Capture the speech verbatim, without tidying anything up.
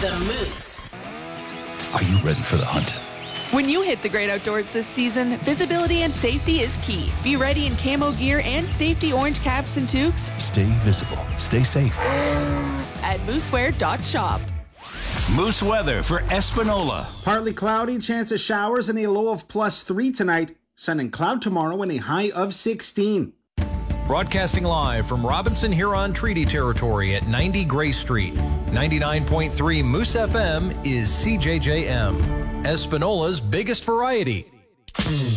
The Moose. Are you ready for the hunt? When you hit the great outdoors this season, visibility and safety is key. Be ready in camo gear and safety orange caps and toques. Stay visible. Stay safe. At moosewear dot shop. Moose weather for Espanola. Partly cloudy, chance of showers and a low of plus three tonight. Sun and cloud tomorrow and a high of sixteen. Broadcasting live from Robinson Huron Treaty Territory at ninety Gray Street. ninety-nine point three Moose F M is C J J M, Espanola's biggest variety.